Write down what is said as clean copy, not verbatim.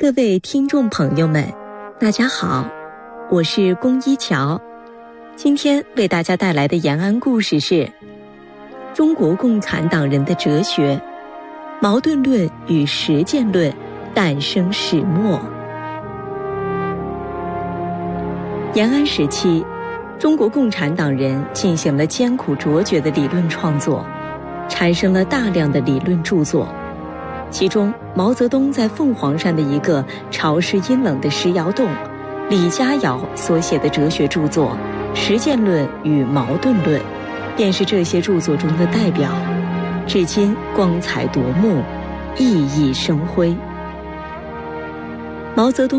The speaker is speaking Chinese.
各位听众朋友们，大家好，我是龚一桥。今天为大家带来的延安故事是中国共产党人的哲学，矛盾论与实践论诞生始末。延安时期，中国共产党人进行了艰苦卓绝的理论创作，产生了大量的理论著作。其中，毛泽东在凤凰山的一个潮湿阴冷的石窑洞，李家尧所写的哲学著作《实践论与矛盾论》，便是这些著作中的代表，至今光彩夺目，熠熠生辉。毛泽东